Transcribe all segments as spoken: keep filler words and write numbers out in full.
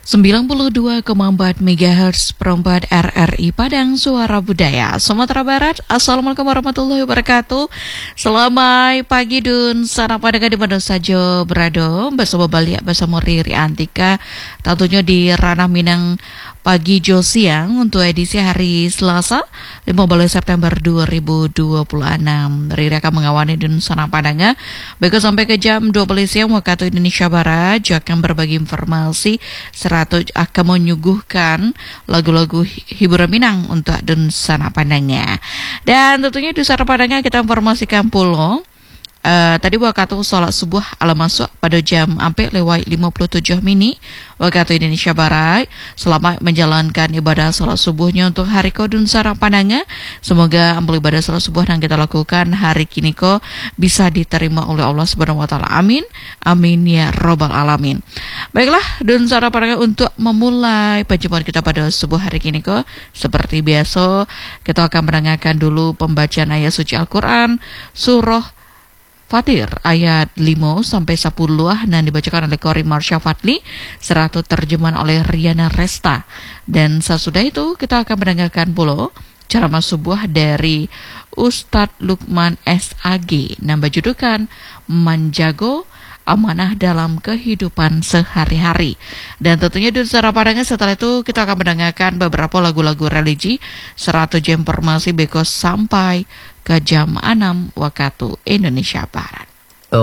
sembilan puluh dua koma empat megahertz perempat R R I Padang Suara Budaya Sumatera Barat. Assalamualaikum warahmatullahi wabarakatuh. Selamat pagi dun sana pada di mana saja berada. Bersama Baliak bersama Riri Antika. Tentunya di ranah Minang pagi jo siang untuk edisi hari Selasa lima belas September dua ribu dua puluh enam. Riri akan mengawani dun sana padangnya baik sampai ke jam dua belas siang waktu Indonesia Barat. Jo akan berbagi informasi serta akan menyuguhkan lagu-lagu hiburan Minang untuk dun sana padangnya. Dan tentunya di sana padangnya kita informasikan pulau Uh, tadi waktu sholat subuh ala masuk pada jam sampai lewat lima puluh tujuh mini waktu Indonesia Barat. Selamat menjalankan ibadah sholat subuhnya untuk hari kodun sarang pandangan. Semoga amal ibadah sholat subuh yang kita lakukan hari kini ko bisa diterima oleh Allah Subhanahu Wa Taala. Amin, amin ya robbal alamin. Baiklah, dun sarang pandangan untuk memulai perjumpaan kita pada subuh hari kini ko seperti biasa kita akan mendengarkan dulu pembacaan ayat suci Al-Quran surah Fatir ayat lima sampai sepuluh dan dibacakan oleh Kori Marsha Fadli serta terjemahan oleh Riana Resta. Dan sesudah itu kita akan mendengarkan pula ceramah subuh dari Ustadz Lukman S A G yang berjudulkan Menjago Amanah dalam Kehidupan Sehari-hari. Dan tentunya di secara padangan setelah itu kita akan mendengarkan beberapa lagu-lagu religi serta informasi bekos sampai ke jam enam waktu Indonesia Barat.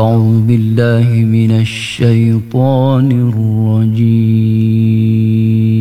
A'udzu billahi minasy syaithanir rajim.